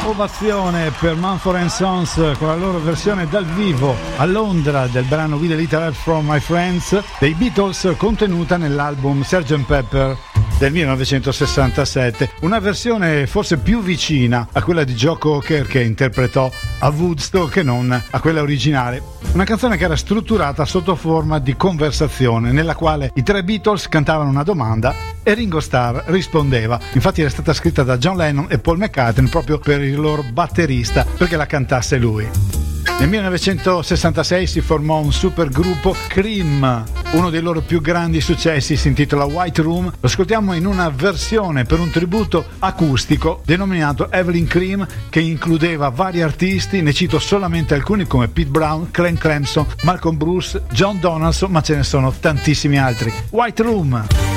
Ovazione per Mumford & Sons con la loro versione dal vivo a Londra del brano With a Little Help from My Friends dei Beatles, contenuta nell'album Sgt. Pepper del 1967, una versione forse più vicina a quella di Joe Cocker che interpretò a Woodstock che non a quella originale. Una canzone che era strutturata sotto forma di conversazione nella quale i tre Beatles cantavano una domanda e Ringo Starr rispondeva. Infatti era stata scritta da John Lennon e Paul McCartney proprio per il loro batterista, perché la cantasse lui. Nel 1966 si formò un supergruppo, Cream. Uno dei loro più grandi successi si intitola White Room. Lo ascoltiamo in una versione per un tributo acustico denominato Evelyn Cream, che includeva vari artisti. Ne cito solamente alcuni come Pete Brown, Clem Clemson, Malcolm Bruce, John Donaldson, ma ce ne sono tantissimi altri. White Room.